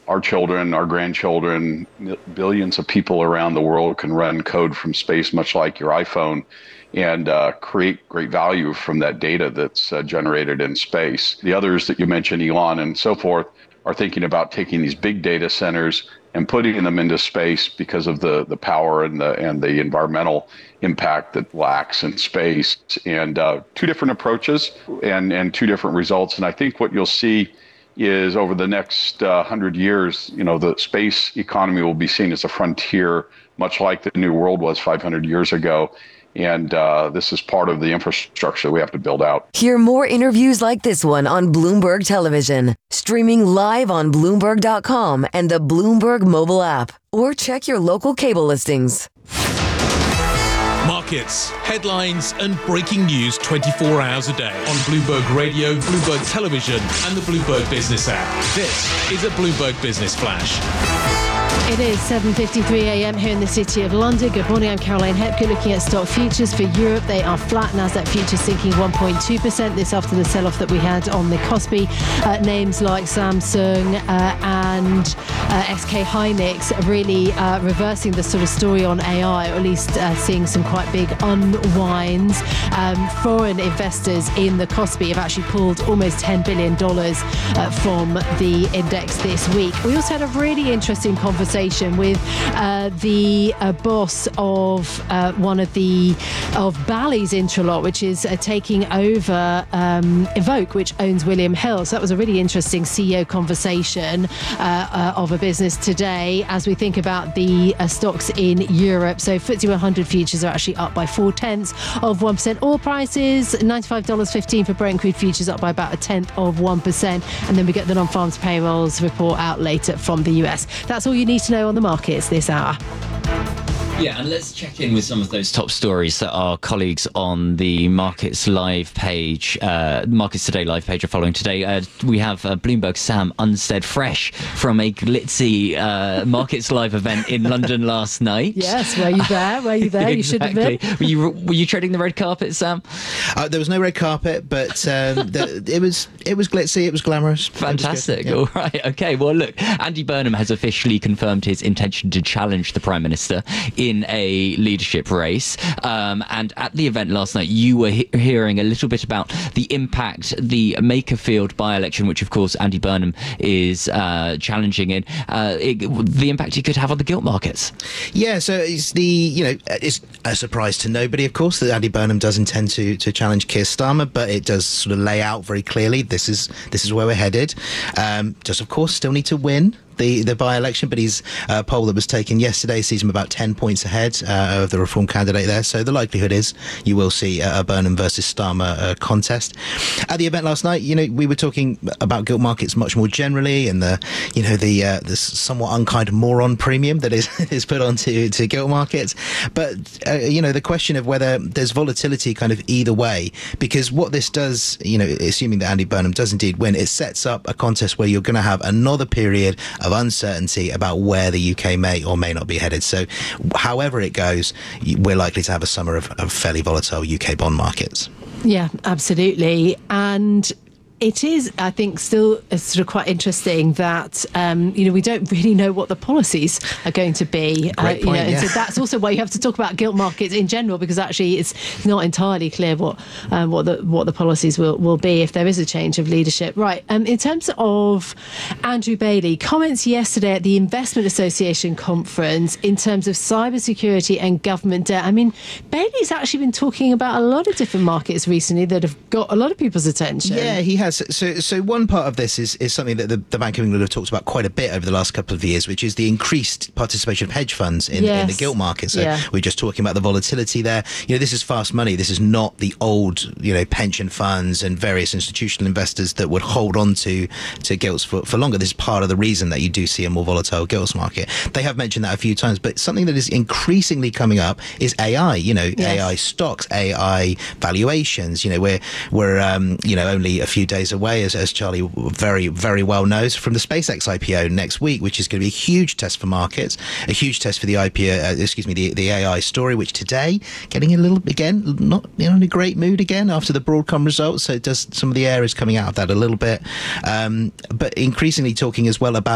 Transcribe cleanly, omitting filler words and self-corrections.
our children, our grandchildren, billions of people around the world can run code from space, much like your iPhone, and create great value from that data that's generated in space. The others that you mentioned, Elon and so forth, are thinking about taking these big data centers and putting them into space because of the power and the environmental impact that lacks in space. And two different approaches and two different results. And I think what you'll see is over the next 100 years, the space economy will be seen as a frontier, much like the New World was 500 years ago. And this is part of the infrastructure we have to build out. Hear more interviews like this one on Bloomberg Television, streaming live on Bloomberg.com and the Bloomberg mobile app, or check your local cable listings. Markets, headlines, and breaking news 24 hours a day on Bloomberg Radio, Bloomberg Television, and the Bloomberg Business app. This is a Bloomberg Business Flash. It is 7:53 a.m. here in the City of London. Good morning, I'm Caroline Hepker. Looking at stock futures for Europe, they are flat. Nasdaq futures sinking 1.2%. This after the sell-off that we had on the Kospi. Names like Samsung and SK Hynix really reversing the sort of story on AI, or at least seeing some quite big unwinds. Foreign investors in the Kospi have actually pulled almost $10 billion from the index this week. We also had a really interesting conversation with the boss of one of Bally's Intralot, which is taking over Evoke, which owns William Hill. So that was a really interesting CEO conversation of a business today as we think about the stocks in Europe. So FTSE 100 futures are actually up by 0.4%. Oil prices $95.15 for Brent crude futures, up by about 0.1%. And then we get the non-farms payrolls report out later from the US. That's all you need to know on the markets this hour. Yeah, and let's check in with some of those top stories that our colleagues on the Markets Live page, Markets Today live page are following today. We have Bloomberg Sam Unstead fresh from a glitzy Markets Live event in London last night. Yes, were you there? Exactly. You should have been. Were you treading the red carpet, Sam? There was no red carpet, but it was glitzy, it was glamorous. Fantastic. Yeah. All right. Okay. Well, look, Andy Burnham has officially confirmed his intention to challenge the Prime Minister in a leadership race. And at the event last night, you were hearing a little bit about the impact the Makerfield by-election, which of course Andy Burnham is challenging in, the impact he could have on the gilt markets. Yeah, so it's it's a surprise to nobody, of course, that Andy Burnham does intend to challenge Keir Starmer, but it does sort of lay out very clearly this is where we're headed. Does of course still need to win the by-election, but his poll that was taken yesterday sees him about 10 points ahead of the Reform candidate there. So the likelihood is you will see a Burnham versus Starmer contest. At the event last night, we were talking about gilt markets much more generally, and the somewhat unkind moron premium that is put onto gilt markets. But the question of whether there's volatility kind of either way, because what this does, assuming that Andy Burnham does indeed win, it sets up a contest where you're going to have another period of uncertainty about where the UK may or may not be headed. So however it goes, we're likely to have a summer of fairly volatile UK bond markets. Yeah, absolutely. And it is, I think, still sort of quite interesting that, we don't really know what the policies are going to be. Great point, and so that's also why you have to talk about gilt markets in general, because actually it's not entirely clear what the policies will be if there is a change of leadership. Right. In terms of Andrew Bailey, comments yesterday at the Investment Association conference in terms of cybersecurity and government debt. I mean, Bailey's actually been talking about a lot of different markets recently that have got a lot of people's attention. Yeah, he has. So one part of this is something that the Bank of England have talked about quite a bit over the last couple of years, which is the increased participation of hedge funds in the gilt market. So we're just talking about the volatility there. This is fast money. This is not the old, pension funds and various institutional investors that would hold on to gilts for longer. This is part of the reason that you do see a more volatile gilts market. They have mentioned that a few times, but something that is increasingly coming up is AI. AI stocks, AI valuations. We're only a few days away, as Charlie very, very well knows, from the SpaceX IPO next week, which is going to be a huge test for markets, a huge test for the IPO, the AI story, which today getting a little, again, not in a great mood again after the Broadcom results. So it does, some of the air is coming out of that a little bit, but increasingly talking as well about